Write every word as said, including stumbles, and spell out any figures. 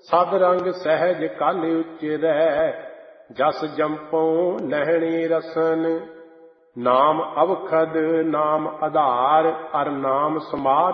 ਸਦ ਰੰਗ ਸਹਿਜ ਕਲ ਉਚਰੈ, ਜਸ ਜੰਪਉ ਨਹਿਣੀ ਰਸਨ। ਨਾਮ ਅਵਖਦ ਨਾਮ ਆਧਾਰ, ਅਰ ਨਾਮ ਸਮਾਧ